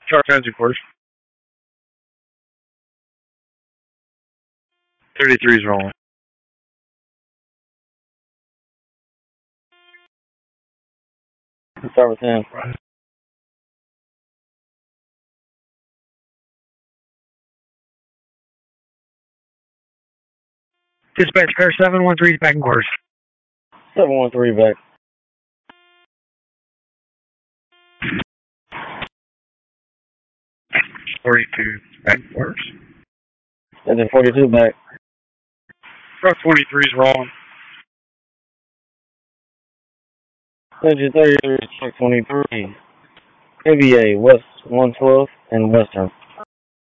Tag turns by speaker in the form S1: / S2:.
S1: Charles Henry course. 33 is wrong.
S2: Start with him.
S1: Dispatch car 713 back in course.
S2: 713 back.
S1: 42 back in course.
S2: And then 42 back.
S1: Truck 23 is wrong.
S2: Engine 33, truck 23. NBA, West 112 and Western.